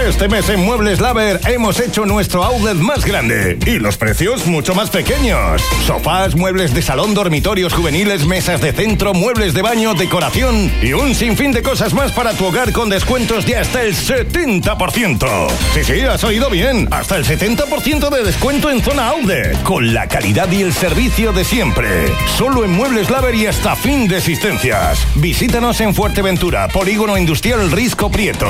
Este mes en Muebles Laver hemos hecho nuestro outlet más grande y los precios mucho más pequeños. Sofás, muebles de salón, dormitorios juveniles, mesas de centro, muebles de baño, decoración y un sinfín de cosas más para tu hogar con descuentos de hasta el 70%. Sí, has oído bien, hasta el 70% de descuento en zona outlet, con la calidad y el servicio de siempre. Solo en Muebles Laver y hasta fin de existencias. Visítanos en Fuerteventura, Polígono Industrial Risco Prieto.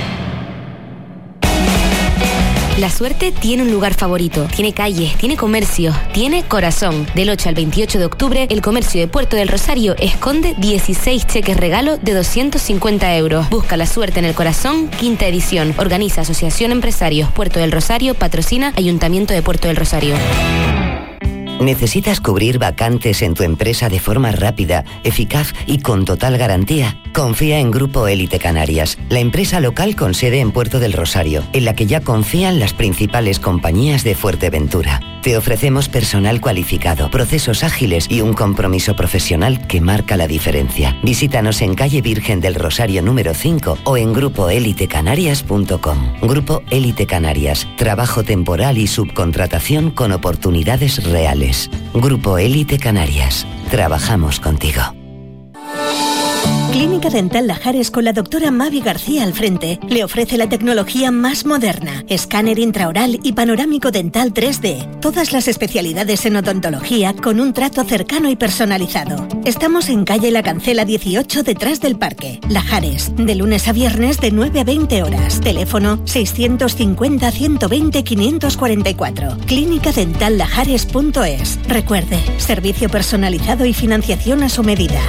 La suerte tiene un lugar favorito, tiene calles, tiene comercio, tiene corazón. Del 8 al 28 de octubre, el comercio de Puerto del Rosario esconde 16 cheques regalo de 250 euros. Busca la suerte en el corazón, quinta edición. Organiza Asociación Empresarios Puerto del Rosario, patrocina Ayuntamiento de Puerto del Rosario. ¿Necesitas cubrir vacantes en tu empresa de forma rápida, eficaz y con total garantía? Confía en Grupo Élite Canarias, la empresa local con sede en Puerto del Rosario, en la que ya confían las principales compañías de Fuerteventura. Te ofrecemos personal cualificado, procesos ágiles y un compromiso profesional que marca la diferencia. Visítanos en calle Virgen del Rosario número 5 o en grupoelitecanarias.com. Grupo Élite Canarias, trabajo temporal y subcontratación con oportunidades reales. Grupo Élite Canarias. Trabajamos contigo. Clínica Dental Lajares con la doctora Mavi García al frente le ofrece la tecnología más moderna, escáner intraoral y panorámico dental 3D. Todas las especialidades en odontología con un trato cercano y personalizado. Estamos en calle La Cancela 18 detrás del parque. Lajares, de lunes a viernes de 9 a 20 horas. Teléfono 650 120 544. clínicadentallajares.es. Recuerde, servicio personalizado y financiación a su medida.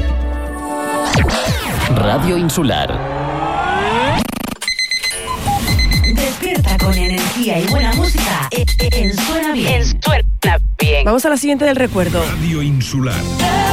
Radio Insular. Despierta con energía y buena música. Suena bien. Suena bien. Vamos a la siguiente del recuerdo. Radio Insular.